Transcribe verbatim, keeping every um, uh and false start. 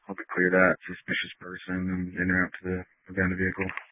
Hope to clear that suspicious person and en route to the abandoned vehicle.